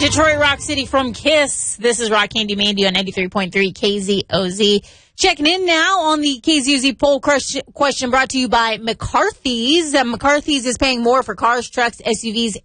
Detroit Rock City from KISS. This is Rock Candy Mandy on 93.3 KZOZ. Checking in now on the KZOZ poll question brought to you by McCarthy's. McCarthy's is paying more for cars, trucks, SUVs,